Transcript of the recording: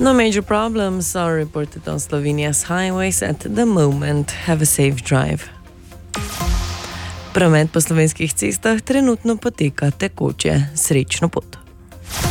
No major problems are reported on Slovenia's highways at the moment. Have a safe drive. Promet po slovenskih cestah trenutno poteka tekoče. Srečno pot.